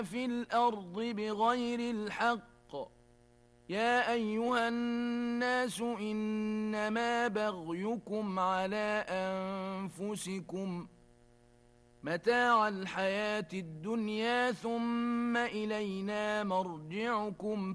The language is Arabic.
في الأرض بغير الحق يا أيها الناس إنما بغيكم على أنفسكم متاع الحياة الدنيا ثم إلينا مرجعكم